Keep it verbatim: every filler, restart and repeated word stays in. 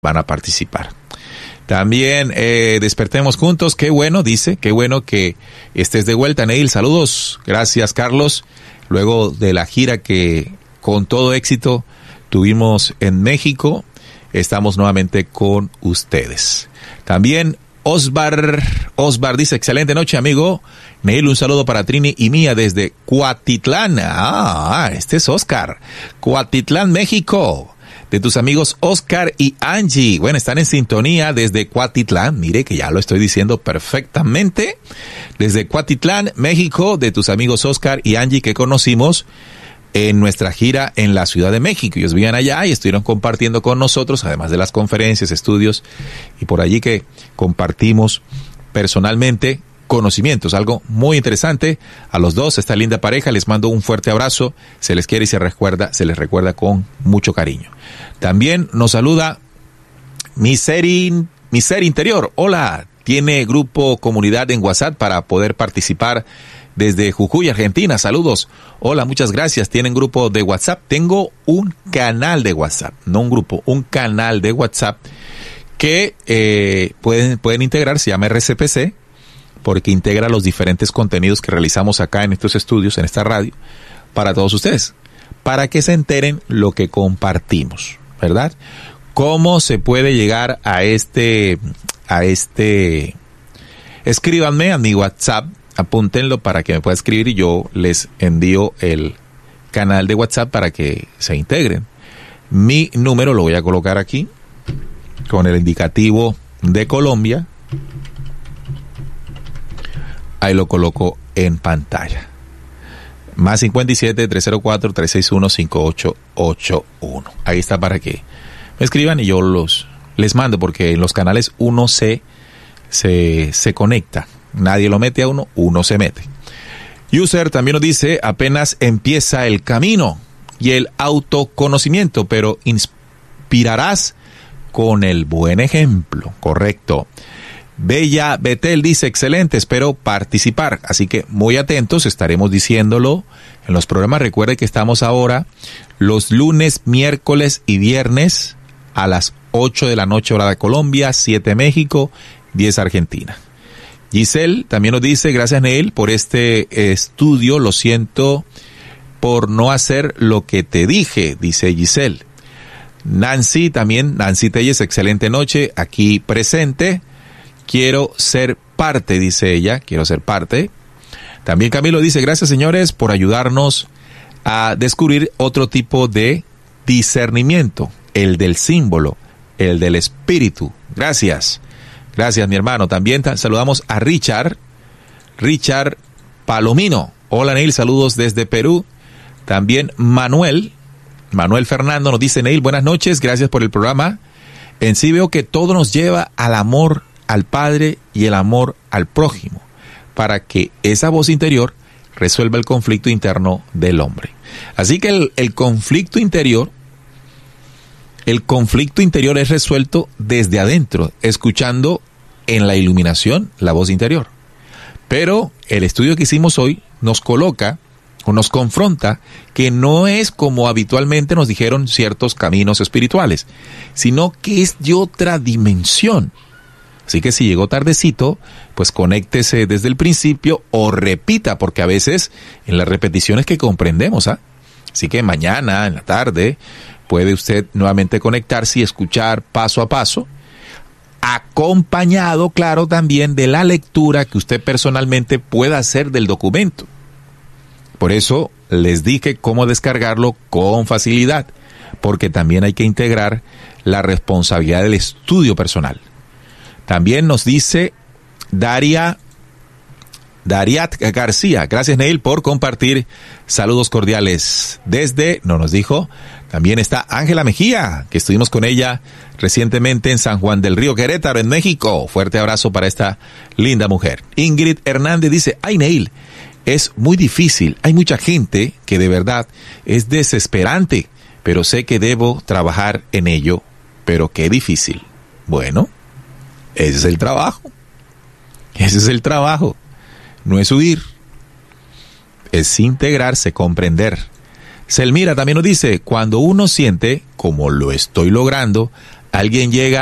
van a participar. También eh, despertemos juntos, qué bueno, dice, qué bueno que estés de vuelta, Neil, saludos, gracias Carlos, luego de la gira que con todo éxito tuvimos en México, estamos nuevamente con ustedes. También Osbar, Osbar dice, excelente noche amigo, Neil, un saludo para Trini y Mía desde Cuatitlán, ah, este es Oscar, Cuatitlán, México. De tus amigos Oscar y Angie. Bueno, están en sintonía desde Cuatitlán. Mire que ya lo estoy diciendo perfectamente. Desde Cuatitlán, México, de tus amigos Oscar y Angie que conocimos en nuestra gira en la Ciudad de México. Ellos vivían allá y estuvieron compartiendo con nosotros, además de las conferencias, estudios, y por allí que compartimos personalmente conocimientos, algo muy interesante. A los dos, esta linda pareja, les mando un fuerte abrazo, se les quiere y se recuerda, se les recuerda con mucho cariño. También nos saluda mi ser, in, mi ser interior. Hola, tiene grupo comunidad en WhatsApp para poder participar desde Jujuy, Argentina. Saludos. Hola, muchas gracias. ¿Tienen grupo de WhatsApp? Tengo un canal de WhatsApp, no un grupo, un canal de WhatsApp que eh, pueden, pueden integrar, se llama R C P C, porque integra los diferentes contenidos que realizamos acá en estos estudios, en esta radio, para todos ustedes, para que se enteren lo que compartimos, ¿verdad? ¿Cómo se puede llegar a este, a este, escríbanme a mi WhatsApp, apúntenlo para que me pueda escribir y yo les envío el canal de WhatsApp para que se integren. Mi número lo voy a colocar aquí, con el indicativo de Colombia. Ahí lo coloco en pantalla. Más cincuenta y siete, trescientos cuatro, trescientos sesenta y uno, cincuenta y ocho ochenta y uno. Ahí está para que me escriban y yo los les mando, porque en los canales uno se, se, se conecta. Nadie lo mete a uno, uno se mete. User también nos dice, apenas empieza el camino y el autoconocimiento, pero inspirarás con el buen ejemplo. Correcto. Bella Betel dice, excelente, espero participar. Así que muy atentos, estaremos diciéndolo en los programas. Recuerde que estamos ahora los lunes, miércoles y viernes a las ocho de la noche, hora de Colombia, siete México, diez Argentina. Giselle también nos dice, gracias Neil por este estudio, lo siento por no hacer lo que te dije, dice Giselle. Nancy también, Nancy Telles, excelente noche, aquí presente. Quiero ser parte, dice ella, quiero ser parte. También Camilo dice, gracias señores por ayudarnos a descubrir otro tipo de discernimiento, el del símbolo, el del espíritu. Gracias, gracias mi hermano. También saludamos a Richard, Richard Palomino. Hola Neil, saludos desde Perú. También Manuel, Manuel Fernando nos dice, Neil, buenas noches, gracias por el programa. En sí veo que todo nos lleva al amor al Padre y el amor al prójimo, para que esa voz interior resuelva el conflicto interno del hombre. Así que el, el conflicto interior, el conflicto interior es resuelto desde adentro, escuchando en la iluminación la voz interior. Pero el estudio que hicimos hoy nos coloca o nos confronta que no es como habitualmente nos dijeron ciertos caminos espirituales, sino que es de otra dimensión. Así que si llegó tardecito, pues conéctese desde el principio o repita, porque a veces en las repeticiones que comprendemos, ¿ah? Así que mañana, en la tarde, puede usted nuevamente conectarse y escuchar paso a paso, acompañado, claro, también de la lectura que usted personalmente pueda hacer del documento. Por eso les dije cómo descargarlo con facilidad, porque también hay que integrar la responsabilidad del estudio personal. También nos dice Daria, Dariat García. Gracias, Neil, por compartir. Saludos cordiales desde, no nos dijo, también está Ángela Mejía, que estuvimos con ella recientemente en San Juan del Río, Querétaro, en México. Fuerte abrazo para esta linda mujer. Ingrid Hernández dice, ay, Neil, es muy difícil. Hay mucha gente que de verdad es desesperante, pero sé que debo trabajar en ello, pero qué difícil. Bueno, ese es el trabajo. Ese es el trabajo. No es huir. Es integrarse, comprender. Selmira también nos dice, cuando uno siente, como lo estoy logrando, alguien llega